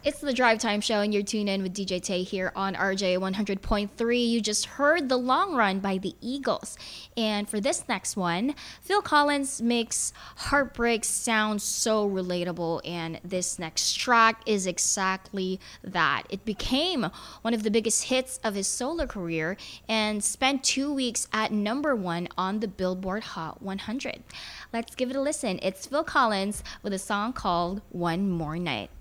It's the Drive Time Show, and you're tuned in with DJ Tay here on RJ 100.3. You just heard The Long Run by the Eagles. And for this next one, Phil Collins makes Heartbreak sound so relatable, and this next track is exactly that. It became one of the biggest hits of his solo career and spent 2 weeks at number one on the Billboard Hot 100. Let's give it a listen. It's Phil Collins with a song called One More Night.